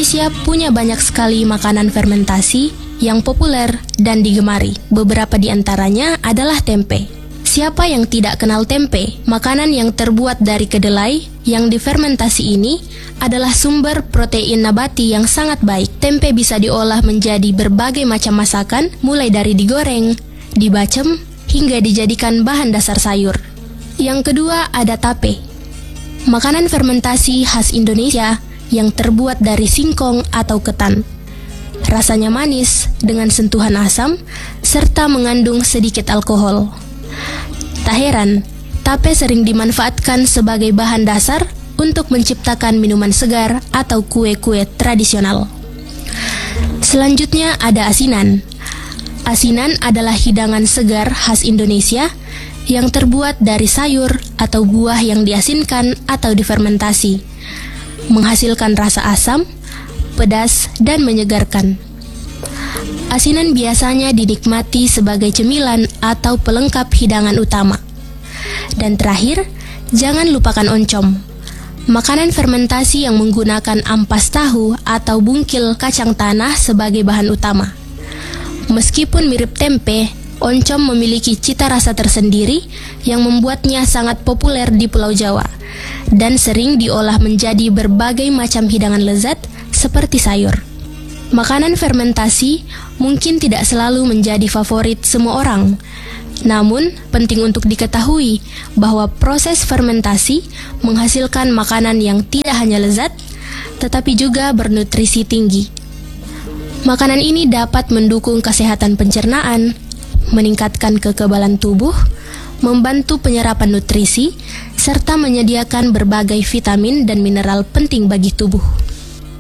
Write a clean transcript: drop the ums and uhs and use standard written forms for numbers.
Indonesia punya banyak sekali makanan fermentasi yang populer dan digemari. Beberapa di antaranya adalah tempe. Siapa yang tidak kenal tempe? Makanan yang terbuat dari kedelai yang difermentasi ini adalah sumber protein nabati yang sangat baik. Tempe bisa diolah menjadi berbagai macam masakan, mulai dari digoreng, dibacem, hingga dijadikan bahan dasar sayur. Yang kedua ada tape. Makanan fermentasi khas Indonesia yang terbuat dari singkong atau ketan. Rasanya manis dengan sentuhan asam serta mengandung sedikit alkohol. Tak heran, tape sering dimanfaatkan sebagai bahan dasar untuk menciptakan minuman segar atau kue-kue tradisional. Selanjutnya ada asinan. Asinan adalah hidangan segar khas Indonesia yang terbuat dari sayur atau buah yang diasinkan atau difermentasi, menghasilkan rasa asam, pedas, dan menyegarkan. Asinan biasanya dinikmati sebagai cemilan atau pelengkap hidangan utama. Dan terakhir, jangan lupakan oncom. Makanan fermentasi yang menggunakan ampas tahu atau bungkil kacang tanah sebagai bahan utama. Meskipun mirip tempe, oncom memiliki cita rasa tersendiri yang membuatnya sangat populer di Pulau Jawa dan sering diolah menjadi berbagai macam hidangan lezat seperti sayur. Makanan fermentasi mungkin tidak selalu menjadi favorit semua orang. Namun, penting untuk diketahui bahwa proses fermentasi menghasilkan makanan yang tidak hanya lezat, tetapi juga bernutrisi tinggi. Makanan ini dapat mendukung kesehatan pencernaan, meningkatkan kekebalan tubuh, membantu penyerapan nutrisi, serta menyediakan berbagai vitamin dan mineral penting bagi tubuh.